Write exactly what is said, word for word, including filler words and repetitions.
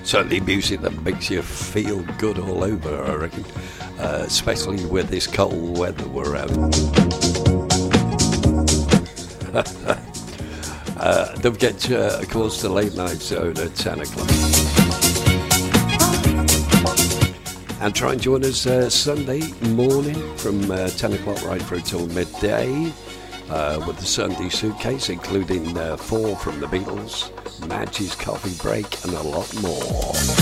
Certainly music that makes you feel good all over, I reckon, uh, especially with this cold weather we're having. uh, don't forget, uh, of course, the late night zone at ten o'clock. And try and join us uh, Sunday morning from uh, ten o'clock right through till midday uh, with the Sunday Suitcase, including uh, four from the Beatles, Madge's Coffee Break, and a lot more.